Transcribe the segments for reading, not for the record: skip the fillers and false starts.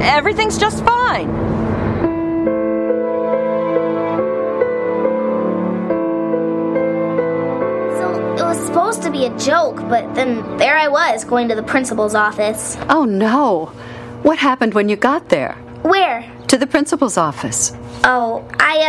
Everything's just fine. So, it was supposed to be a joke, but then there I was, going to the principal's office. Oh, no. What happened when you got there? Where? To the principal's office. Oh,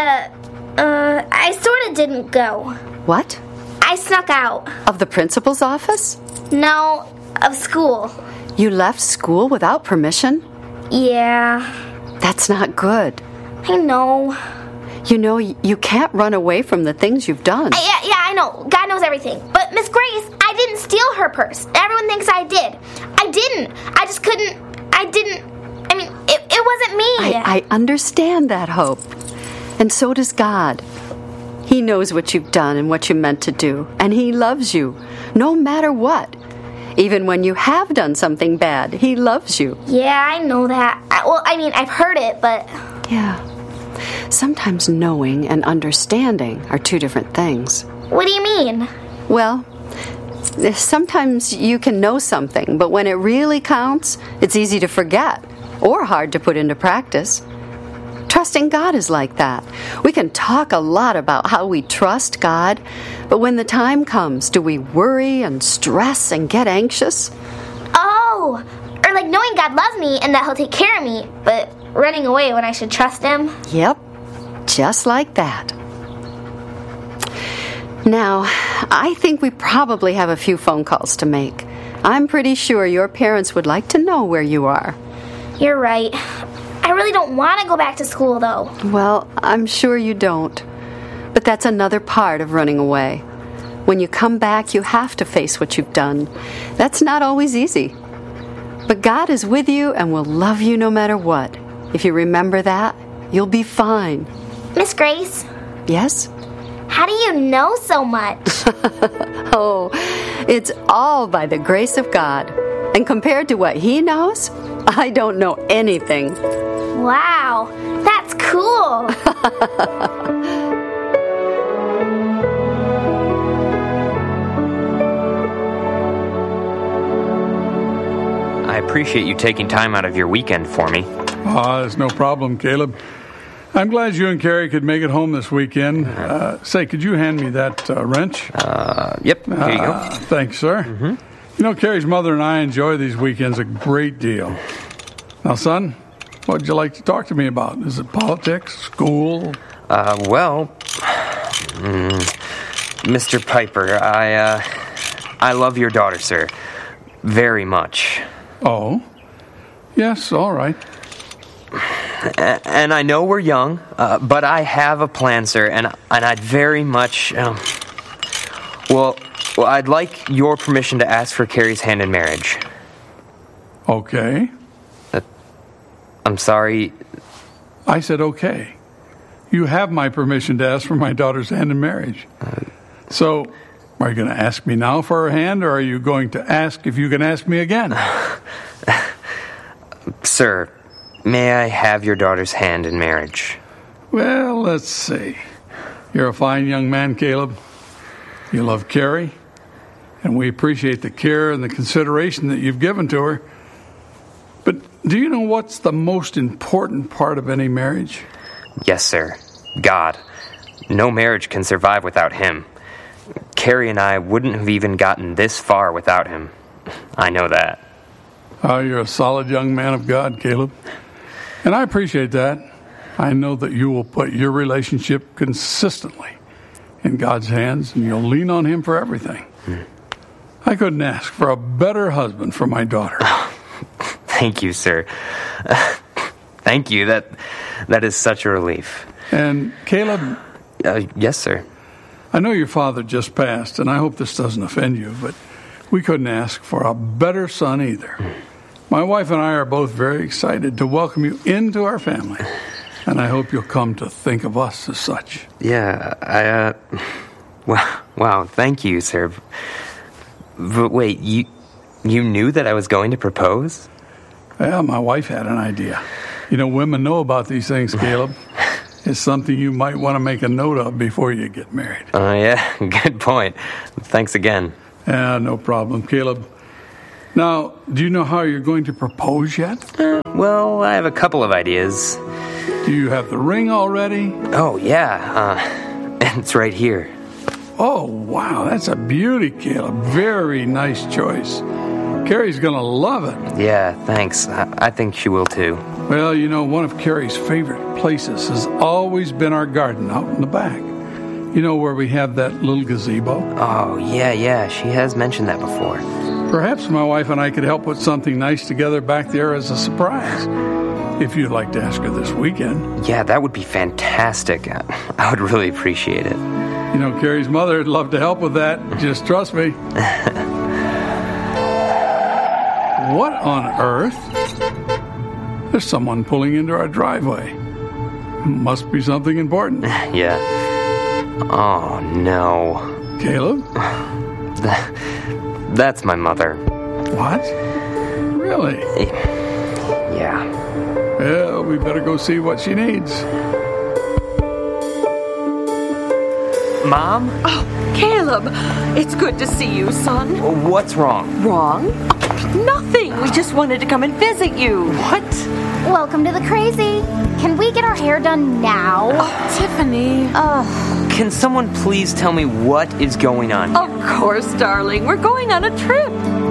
I sort of didn't go. What? I snuck out. Of the principal's office? No, of school. You left school without permission? Yeah. That's not good. I know. You know, you can't run away from the things you've done. Yeah, I know. God knows everything. But, Miss Grace, I didn't steal her purse. Everyone thinks I did. I didn't. I just couldn't. I didn't. I mean, it wasn't me. I understand that, Hope. And so does God. He knows what you've done and what you meant to do. And He loves you, no matter what. Even when you have done something bad, He loves you. Yeah, I know that. I've heard it, but... Yeah. Sometimes knowing and understanding are two different things. What do you mean? Well, sometimes you can know something, but when it really counts, it's easy to forget or hard to put into practice. Trusting God is like that. We can talk a lot about how we trust God, but when the time comes, do we worry and stress and get anxious? Oh, or like knowing God loves me and that He'll take care of me, but running away when I should trust Him? Yep, just like that. Now, I think we probably have a few phone calls to make. I'm pretty sure your parents would like to know where you are. You're right. I really don't want to go back to school, though. Well, I'm sure you don't. But that's another part of running away. When you come back, you have to face what you've done. That's not always easy. But God is with you and will love you no matter what. If you remember that, you'll be fine. Miss Grace? Yes? How do you know so much? Oh, it's all by the grace of God. And compared to what He knows, I don't know anything. Wow, that's cool. I appreciate you taking time out of your weekend for me. It's no problem, Caleb. I'm glad you and Carrie could make it home this weekend. Say, could you hand me that wrench? Yep, here you go. Thanks, sir. Mm-hmm. You know, Carrie's mother and I enjoy these weekends a great deal. Now, son, what would you like to talk to me about? Is it politics, school? Mr. Piper, I love your daughter, sir. Very much. Oh? Yes, all right. And I know we're young, but I have a plan, sir, and I'd very much, I'd like your permission to ask for Carrie's hand in marriage. Okay. I'm sorry. I said okay. You have my permission to ask for my daughter's hand in marriage. So, are you going to ask me now for her hand, or are you going to ask if you can ask me again? Sir, may I have your daughter's hand in marriage? Well, let's see. You're a fine young man, Caleb. You love Carrie, and we appreciate the care and the consideration that you've given to her. But do you know what's the most important part of any marriage? Yes, sir. God. No marriage can survive without Him. Carrie and I wouldn't have even gotten this far without Him. I know that. Oh, you're a solid young man of God, Caleb. And I appreciate that. I know that you will put your relationship consistently in God's hands, and you'll lean on Him for everything. I couldn't ask for a better husband for my daughter. Thank you, sir. Thank you. That is such a relief. And Caleb... yes, sir. I know your father just passed, and I hope this doesn't offend you, but we couldn't ask for a better son either. My wife and I are both very excited to welcome you into our family, and I hope you'll come to think of us as such. Yeah, wow, thank you, sir. But wait, you knew that I was going to propose? Yeah, my wife had an idea. You know, women know about these things, Caleb. It's something you might want to make a note of before you get married. Yeah, good point. Thanks again. Yeah, no problem, Caleb. Now, do you know how you're going to propose yet? Well, I have a couple of ideas. Do you have the ring already? Oh, yeah. It's right here. Oh, wow, that's a beauty, Caleb. Very nice choice. Carrie's going to love it. Yeah, thanks. I think she will too. Well, you know, one of Carrie's favorite places has always been our garden out in the back. You know, where we have that little gazebo? Oh, yeah, she has mentioned that before. Perhaps my wife and I could help put something nice together back there as a surprise. If you'd like to ask her this weekend. Yeah, that would be fantastic. I would really appreciate it. You know, Carrie's mother would love to help with that. Just trust me. What on earth? There's someone pulling into our driveway. Must be something important. Yeah. Oh, no. Caleb? That's my mother. What? Really? Yeah. Well, we better go see what she needs. Mom? Oh, Caleb, it's good to see you, son. What's wrong? Wrong? Nothing. We just wanted to come and visit you. What? Welcome to the crazy. Can we get our hair done now? Oh, Tiffany. Can someone please tell me what is going on? Of course, darling. We're going on a trip.